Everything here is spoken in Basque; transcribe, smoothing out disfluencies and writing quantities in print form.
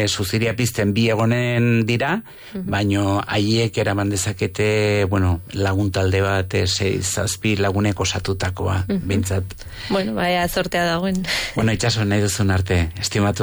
suziria pizten bi egonen dira, baino haiek eraman dezakete, lagun talde bat, 6-7 lagunek osatutakoa, behintzat. Bueno, baina zortea dagoen. Itxaso, nahi duzun arte, estimatu.